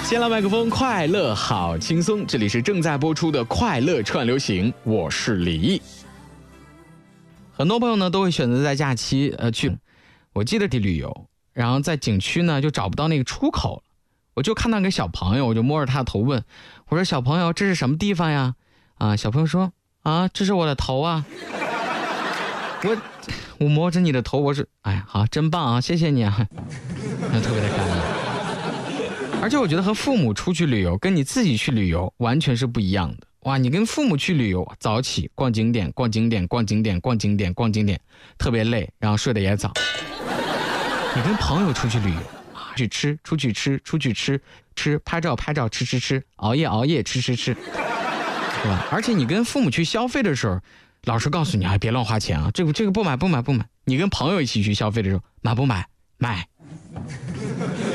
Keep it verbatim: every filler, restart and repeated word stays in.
先来麦克风，快乐好轻松，这里是正在播出的快乐串流行，我是李毅。很多朋友呢都会选择在假期呃去，我记得去旅游，然后在景区呢就找不到那个出口，我就看到个小朋友，我就摸着他的头问，我说小朋友这是什么地方呀？啊，小朋友说啊这是我的头啊。我我摸着你的头，我是哎呀好真棒啊，谢谢你啊，那特别的感动。而且我觉得和父母出去旅游跟你自己去旅游完全是不一样的。哇，你跟父母去旅游，早起逛景点逛景点逛景点逛景点逛景点，特别累，然后睡得也早。你跟朋友出去旅游啊，去吃出去吃出去吃吃拍照拍照吃吃吃熬夜熬夜吃吃吃，对吧？而且你跟父母去消费的时候，老师告诉你啊，别乱花钱啊，这个这个不买不买不买。你跟朋友一起去消费的时候，买不买？买。